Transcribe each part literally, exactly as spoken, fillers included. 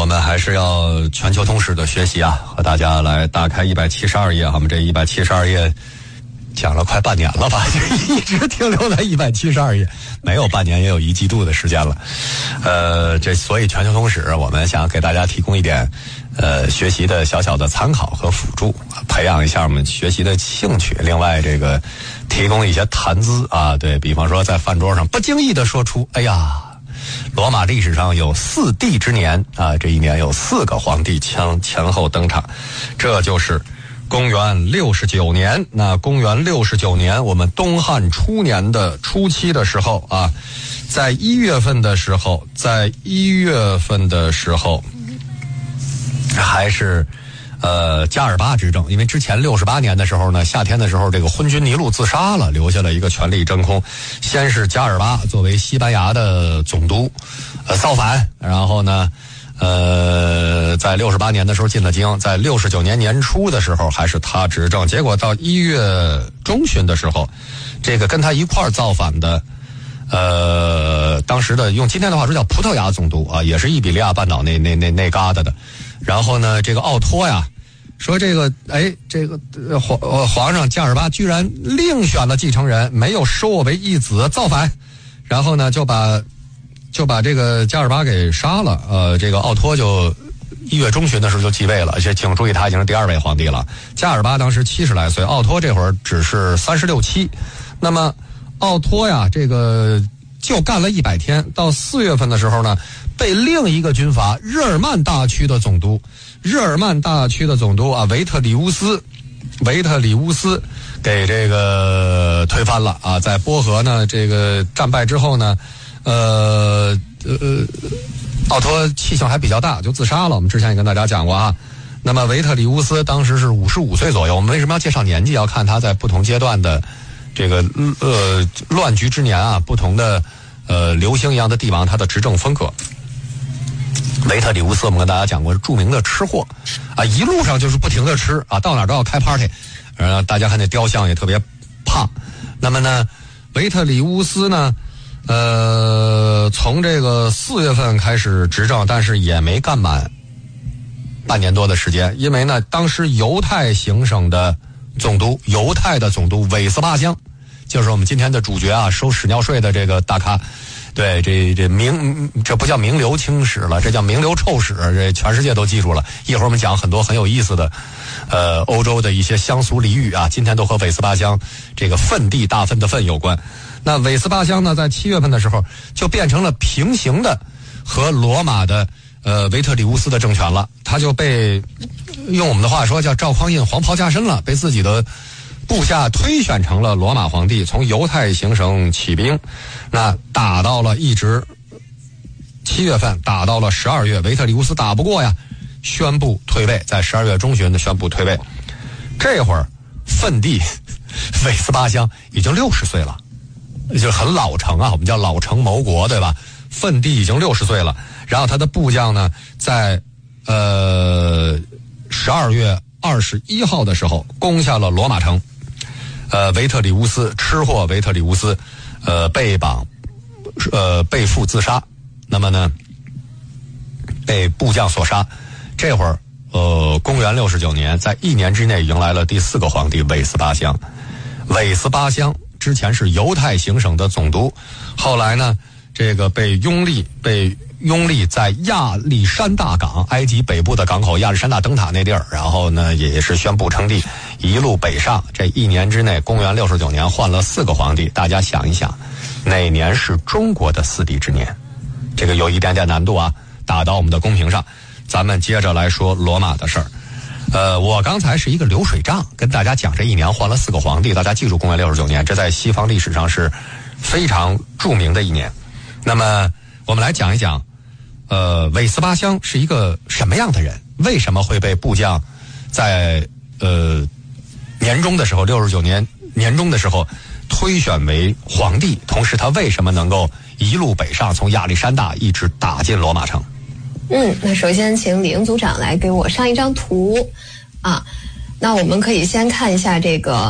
我们还是要全球通史的学习啊，和大家来打开一百七十二页，我们这一百七十二页讲了快半年了吧，就一直停留在一百七十二页，没有半年也有一季度的时间了。呃，这所以全球通史我们想给大家提供一点呃学习的小小的参考和辅助，培养一下我们学习的兴趣。另外这个提供一些谈资啊，对，比方说在饭桌上不经意的说出，哎呀，罗马历史上有四帝之年啊，这一年有四个皇帝前前后登场，这就是公元六十九年。那公元六十九年，我们东汉初年的初期的时候啊，在一月份的时候，在一月份的时候，还是呃加尔巴执政。因为之前六十八年的时候呢，夏天的时候，这个昏君尼禄自杀了，留下了一个权力真空。先是加尔巴作为西班牙的总督，呃造反，然后呢。呃，在六十八年的时候进了京，在六十九年年初的时候还是他执政，结果到一月中旬的时候，这个跟他一块儿造反的，呃，当时的用今天的话说叫葡萄牙总督啊，也是伊比利亚半岛那那那那旮瘩的。然后呢，这个奥托呀，说这个哎，这个呃皇呃皇上加尔巴居然另选了继承人，没有收我为义子，造反，然后呢就把。就把这个加尔巴给杀了，呃，这个奥托就一月中旬的时候就继位了，而且请注意他已经是第二位皇帝了。加尔巴当时七十来岁，奥托这会儿只是三十六七。那么奥托呀，这个就干了一百天，到四月份的时候呢，被另一个军阀日耳曼大区的总督，日耳曼大区的总督啊，维特里乌斯，维特里乌斯给这个推翻了啊，在波河呢这个战败之后呢。呃呃，奥托气性还比较大，就自杀了。我们之前也跟大家讲过啊。那么维特里乌斯当时是五十五岁左右。我们为什么要介绍年纪？要看他在不同阶段的这个呃乱局之年啊，不同的呃流星一样的帝王，他的执政风格。维特里乌斯我们跟大家讲过是著名的吃货啊，一路上就是不停的吃啊，到哪都要开 party。呃，大家看那雕像也特别胖。那么呢，维特里乌斯呢？呃，从这个四月份开始执政，但是也没干满半年多的时间，因为呢，当时犹太行省的总督，犹太的总督韦斯巴乡，就是我们今天的主角啊，收屎尿税的这个大咖。对，这这名这不叫名流青史了，这叫名流臭史，这全世界都记住了。一会儿我们讲很多很有意思的，呃，欧洲的一些乡俗俚语啊，今天都和韦斯巴乡这个粪地大粪的粪有关。那韦斯巴乡呢，在七月份的时候就变成了平行的和罗马的呃维特里乌斯的政权了，他就被用我们的话说叫赵匡胤黄袍加身了，被自己的部下推选成了罗马皇帝，从犹太行省起兵，那打到了一直七月份打到了十二月，维特里乌斯打不过呀，宣布退位，在十二月中旬的宣布退位。这会儿奋帝韦斯巴乡已经六十岁了。就是很老成啊，我们叫老成谋国，对吧？奋帝已经六十岁了，然后他的部将呢，在呃十二月二十一号的时候攻下了罗马城，呃，维特里乌斯吃货维特里乌斯，呃，被绑，呃，被缚自杀。那么呢，被部将所杀。这会儿，呃，公元六十九年，在一年之内迎来了第四个皇帝韦斯巴乡。韦斯巴乡。之前是犹太行省的总督，后来呢，这个被拥立，被拥立在亚历山大港，埃及北部的港口亚历山大灯塔那地儿，然后呢，也是宣布称帝，一路北上。这一年之内，公元六十九年换了四个皇帝，大家想一想，哪年是中国的四帝之年？这个有一点点难度啊，打到我们的公屏上。咱们接着来说罗马的事儿。呃，我刚才是一个流水账，跟大家讲这一年换了四个皇帝，大家记住公元六十九年，这在西方历史上是非常著名的一年。那么我们来讲一讲，呃，韦斯巴乡是一个什么样的人？为什么会被部将在呃年中的时候，六十九年年中的时候推选为皇帝？同时，他为什么能够一路北上，从亚历山大一直打进罗马城？ 嗯，那首先请李英组长来给我上一张图啊。那我们可以先看一下这个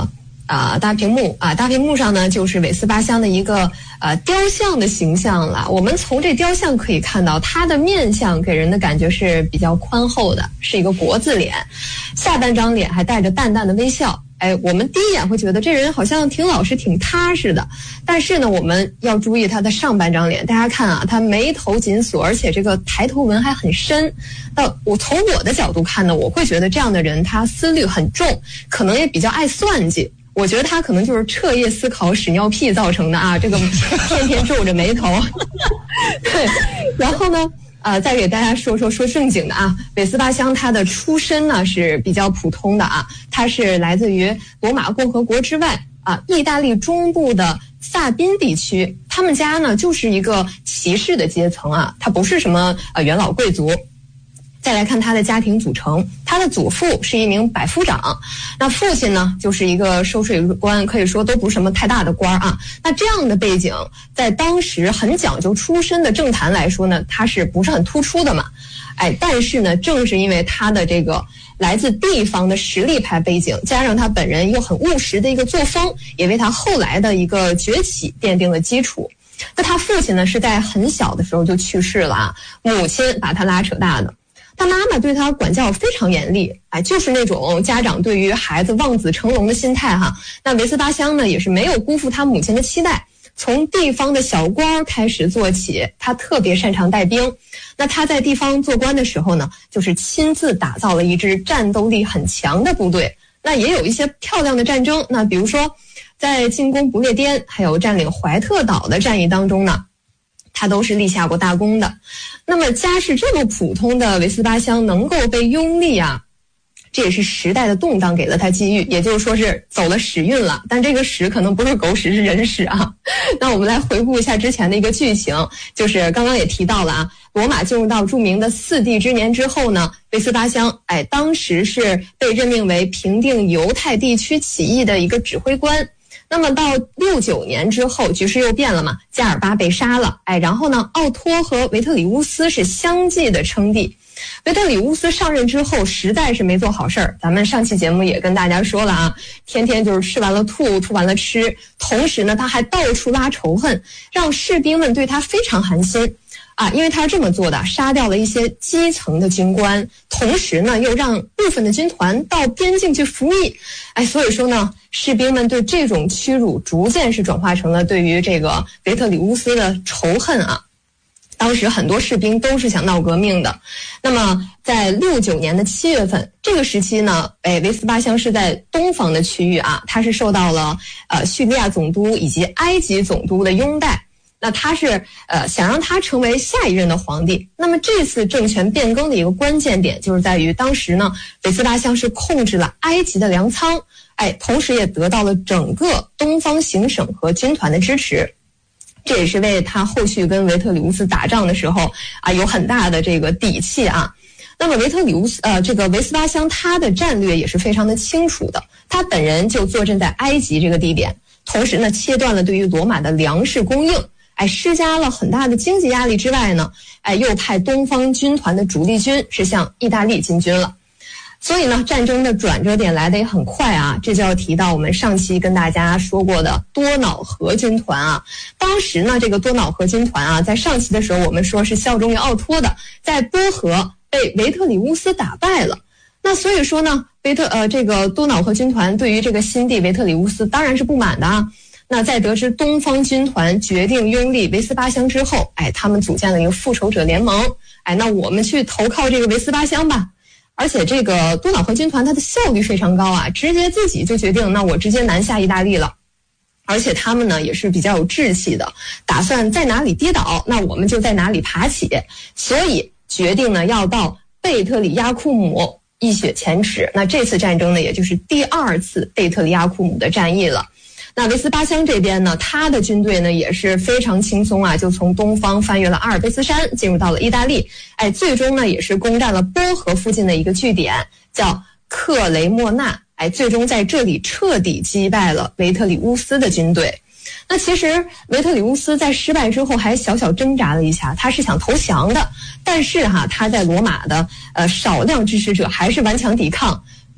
啊，大屏幕啊，大屏幕上呢就是韦斯巴乡的一个呃雕像的形象了。我们从这雕像可以看到，他的面相给人的感觉是比较宽厚的，是一个国字脸，下半张脸还带着淡淡的微笑。哎，我们第一眼会觉得这人好像挺老实、挺踏实的，但是呢，我们要注意他的上半张脸。大家看啊，他眉头紧锁，而且这个抬头纹还很深。那我从我的角度看呢，我会觉得这样的人他思虑很重，可能也比较爱算计。我觉得他可能就是彻夜思考屎尿屁造成的啊，这个天天皱着眉头。对，然后呢？呃，再给大家说说说正经的啊，韦斯巴乡他的出身呢是比较普通的啊，他是来自于罗马共和国之外啊，意大利中部的萨宾地区，他们家呢就是一个骑士的阶层啊，他不是什么呃元老贵族。再来看他的家庭组成，他的祖父是一名百夫长，那父亲呢就是一个收税官，可以说都不是什么太大的官啊。那这样的背景，在当时很讲究出身的政坛来说呢，他是不是很突出的嘛？哎，但是呢，正是因为他的这个来自地方的实力派背景，加上他本人又很务实的一个作风，也为他后来的一个崛起奠定了基础。那他父亲呢是在很小的时候就去世了啊，母亲把他拉扯大的。他妈妈对他管教非常严厉，哎，就是那种家长对于孩子望子成龙的心态哈。那韦斯巴乡呢，也是没有辜负他母亲的期待，从地方的小官开始做起，他特别擅长带兵。那他在地方做官的时候呢，就是亲自打造了一支战斗力很强的部队。那也有一些漂亮的战争，那比如说在进攻不列颠还有占领怀特岛的战役当中呢，他都是立下过大功的。那么家世这么普通的韦斯巴乡能够被拥立啊，这也是时代的动荡给了他机遇，也就是说是走了时运了。但这个屎可能不是狗屎，是人屎啊。那我们来回顾一下之前的一个剧情，就是刚刚也提到了啊，罗马进入到著名的四帝之年之后呢，韦斯巴乡哎当时是被任命为平定犹太地区起义的一个指挥官。那么到六九年之后，局势又变了嘛，加尔巴被杀了，哎，然后呢，奥托和维特里乌斯是相继的称帝。维特里乌斯上任之后，实在是没做好事儿。咱们上期节目也跟大家说了啊，天天就是吃完了吐，吐完了吃，同时呢，他还到处拉仇恨，让士兵们对他非常寒心。啊，因为他是这么做的，杀掉了一些基层的军官，同时呢，又让部分的军团到边境去服役。哎，所以说呢，士兵们对这种屈辱逐渐是转化成了对于这个维特里乌斯的仇恨啊。当时很多士兵都是想闹革命的。那么在六九年的七月份，这个时期呢，哎，韦斯巴乡是在东方的区域啊，他是受到了呃叙利亚总督以及埃及总督的拥戴。那他是呃想让他成为下一任的皇帝。那么这次政权变更的一个关键点就是在于，当时呢，韦斯巴乡是控制了埃及的粮仓，哎，同时也得到了整个东方行省和军团的支持。这也是为他后续跟维特里乌斯打仗的时候啊有很大的这个底气啊。那么维特里乌斯呃这个韦斯巴乡他的战略也是非常的清楚的，他本人就坐镇在埃及这个地点，同时呢切断了对于罗马的粮食供应。哎，施加了很大的经济压力之外呢，哎，又派东方军团的主力军是向意大利进军了。所以呢，战争的转折点来得也很快啊，这就要提到我们上期跟大家说过的多瑙河军团啊。当时呢，这个多瑙河军团啊，在上期的时候我们说是效忠于奥托的，在波河被维特里乌斯打败了。那所以说呢，维特呃这个多瑙河军团对于这个新帝维特里乌斯当然是不满的啊。那在得知东方军团决定拥立韦斯巴乡之后，哎，他们组建了一个复仇者联盟，哎，那我们去投靠这个韦斯巴乡吧。而且这个多瑙河军团它的效率非常高啊，直接自己就决定，那我直接南下意大利了。而且他们呢也是比较有志气的，打算在哪里跌倒，那我们就在哪里爬起。所以决定呢要到贝特里亚库姆一雪前耻。那这次战争呢，也就是第二次贝特里亚库姆的战役了。那韦斯巴乡这边呢，他的军队呢也是非常轻松啊，就从东方翻越了阿尔卑斯山，进入到了意大利。哎，最终呢也是攻占了波河附近的一个据点，叫克雷莫纳。哎，最终在这里彻底击败了维特里乌斯的军队。那其实维特里乌斯在失败之后还小小挣扎了一下，他是想投降的，但是哈他在罗马的呃少量支持者还是顽强抵抗。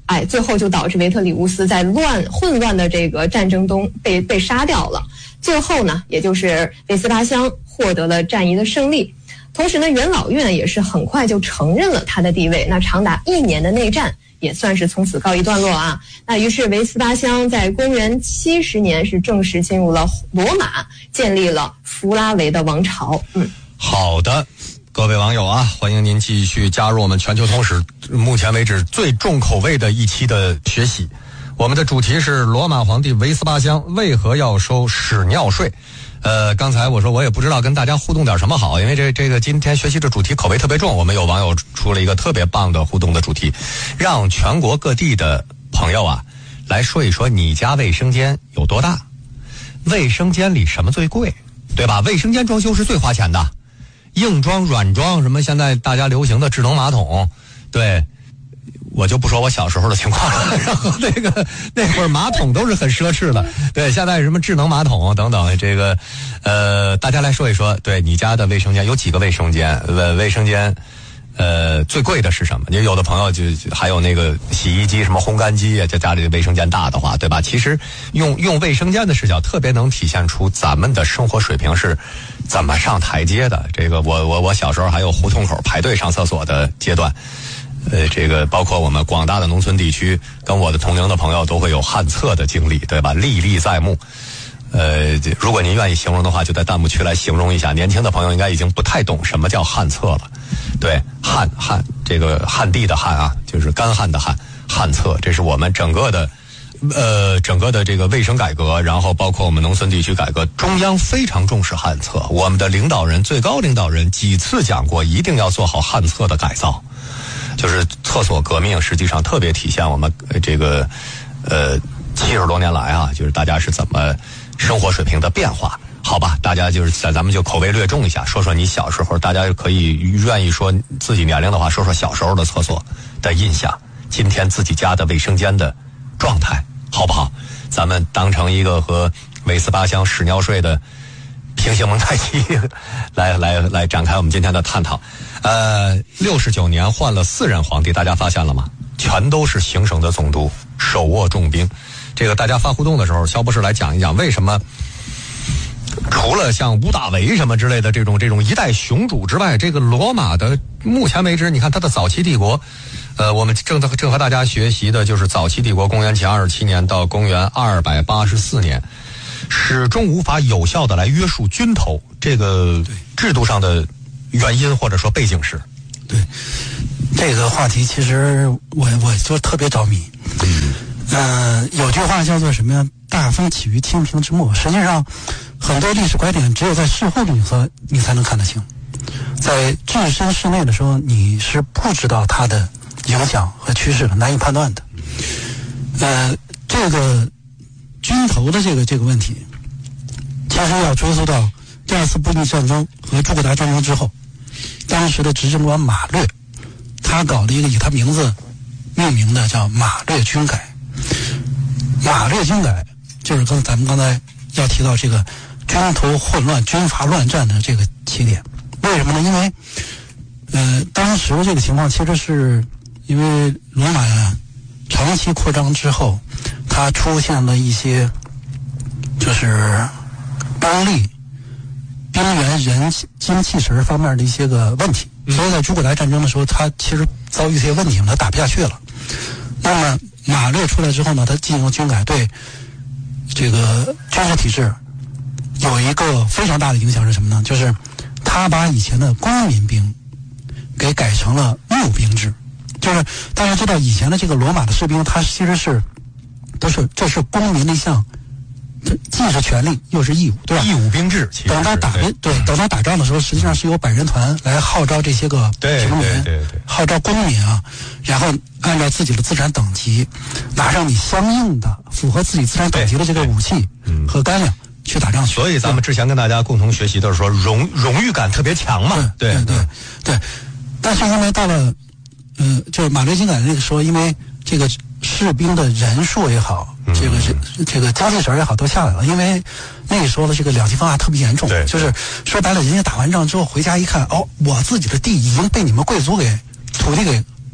哎，最后就导致维特里乌斯在乱混乱的这个战争中被被杀掉了。最后呢，也就是韦斯巴乡获得了战役的胜利。同时呢，元老院也是很快就承认了他的地位。那长达一年的内战也算是从此告一段落啊。那于是维斯巴乡在公元七十年是正式进入了罗马，建立了弗拉维的王朝。嗯， 好的。各位网友啊，欢迎您继续加入我们全球通史目前为止最重口味的一期的学习。我们的主题是罗马皇帝维斯巴乡为何要收屎尿税。呃，刚才我说我也不知道跟大家互动点什么好，因为这这个今天学习的主题口味特别重，我们有网友出了一个特别棒的互动的主题，让全国各地的朋友啊来说一说你家卫生间有多大，卫生间里什么最贵，对吧？卫生间装修是最花钱的。硬装软装什么现在大家流行的智能马桶，对，我就不说我小时候的情况了，然后那个那会儿马桶都是很奢侈的，对，现在什么智能马桶等等，这个呃大家来说一说，对你家的卫生间有几个卫生间，卫卫生间呃最贵的是什么？也有的朋友就还有那个洗衣机什么烘干机啊，在家里的卫生间大的话，对吧？其实用用卫生间的视角特别能体现出咱们的生活水平是怎么上台阶的。这个我我我小时候还有胡同口排队上厕所的阶段，呃，这个包括我们广大的农村地区，跟我的同龄的朋友都会有旱厕的经历，对吧？历历在目。呃，如果您愿意形容的话，就在弹幕区来形容一下。年轻的朋友应该已经不太懂什么叫旱厕了。对，旱旱这个旱地的旱啊，就是干旱的旱，旱厕，这是我们整个的呃整个的这个卫生改革，然后包括我们农村地区改革，中央非常重视旱厕。我们的领导人最高领导人几次讲过，一定要做好旱厕的改造。就是厕所革命，实际上特别体现我们这个呃七十多年来啊，就是大家是怎么生活水平的变化。好吧，大家就是咱咱们就口味略重一下，说说你小时候，大家可以愿意说自己年龄的话，说说小时候的厕所的印象，今天自己家的卫生间的状态，好不好？咱们当成一个和韦斯巴乡屎尿税的平行蒙太奇来来来展开我们今天的探讨。呃，六十九年换了四任皇帝，大家发现了吗？全都是行省的总督，手握重兵。这个大家发互动的时候，肖博士来讲一讲为什么除了像屋大维什么之类的这种这种一代雄主之外，这个罗马的目前为止，你看它的早期帝国，呃，我们正正和大家学习的就是早期帝国，公元前二十七年到公元二百八十四年，始终无法有效的来约束军头，这个制度上的原因或者说背景是？ 对，这个话题其实我我就特别着迷。嗯，呃，有句话叫做什么呀？大风起于天平之末。实际上，很多历史拐点只有在事后你才你才能看得清，在置身事内的时候，你是不知道它的影响和趋势的，难以判断的。呃，这个军头的这个这个问题，其实要追溯到第二次布匿战争和诸葛达战争之后，当时的执政官马略，他搞了一个以他名字命名的叫马略军改。马略军改就是跟咱们刚才要提到这个军头混乱、军阀乱战的这个起点。为什么呢？因为呃，当时的这个情况其实是因为罗马长期扩张之后，它出现了一些就是兵力、兵员、人、精气神方面的一些个问题，所以在诸葛达战争的时候，他其实遭遇这些问题，他打不下去了。那么马略出来之后呢，他进行军改，对这个军事体制有一个非常大的影响是什么呢？就是他把以前的公民兵给改成了募兵制。就是大家知道以前的这个罗马的士兵，他其实是都是这是公民的一项，既是权利又是义务，对吧？ 义务兵制。 等他打对对，等他打仗的时候，实际上是由百人团来号召这些个平民， 对对对， 号召公民啊，然后按照自己的资产等级，拿上你相应的符合自己资产等级的这个武器和干粮去打仗去。 所以咱们之前跟大家共同学习的是说荣荣誉感特别强嘛， 对对对对。但是因为到了呃，就是马略军改那个时候，因为这个士兵的人数也好，这个是这个精气神也好，都下来了。因为那个时候的这个两极分化特别严重，就是说白了，人家打完仗之后回家一看，哦，我自己的地已经被你们贵族给土地给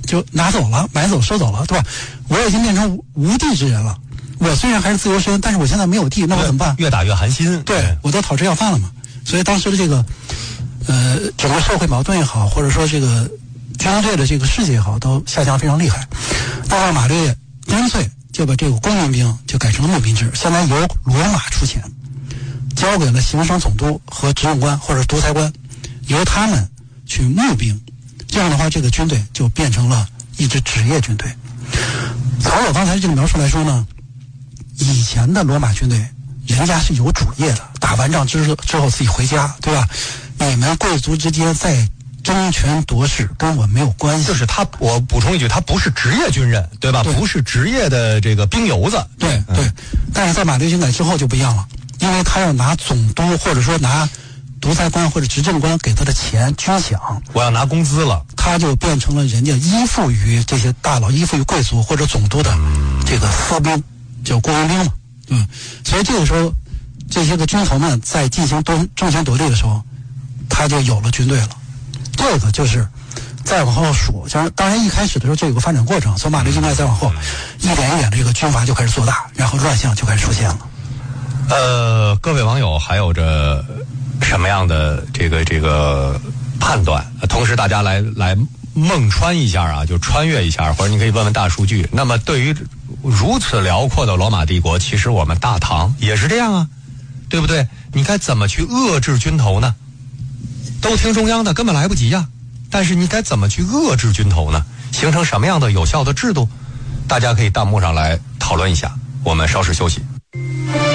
就拿走了，买走收走了，对吧？我已经变成无地之人了。我虽然还是自由身，但是我现在没有地，那我怎么办？ 越打越寒心。 对，我都讨吃要饭了嘛。所以当时的这个，呃，整个社会矛盾也好，或者说这个军队的这个士气也好，都下降非常厉害。那么马略干脆就把这个工农兵就改成了募兵制，现在由罗马出钱，交给了行省总督和执政官或者独裁官，由他们去募兵。这样的话，这个军队就变成了一支职业军队。从我刚才这个描述来说呢，以前的罗马军队，人家是有主业的，打完仗之之后自己回家，对吧？你们贵族之间在争权夺势，跟我没有关系。 就是他，我补充一句，他不是职业军人，对吧？ 对， 不是职业的这个兵油子。 对对、嗯，但是在马略军改之后就不一样了，因为他要拿总督或者说拿独裁官或者执政官给他的钱军饷， 我要拿工资了， 他就变成了人家依附于这些大佬、依附于贵族或者总督的这个私兵，叫雇佣兵嘛，嗯，所以这个时候，这些个军头们在进行争争权夺利的时候，他就有了军队了。这个就是再往后数，像当然一开始的时候就有个发展过程，从马略军改再往后，一点一点这个军阀就开始做大，然后乱象就开始出现了。 呃，各位网友还有着什么样的这个这个判断？同时大家来来梦穿一下啊，就穿越一下，或者你可以问问大数据。那么对于如此辽阔的罗马帝国，其实我们大唐也是这样啊，对不对？你该怎么去遏制军头呢？都听中央的，根本来不及呀。但是你该怎么去遏制军头呢？形成什么样的有效的制度？大家可以弹幕上来讨论一下。我们稍事休息。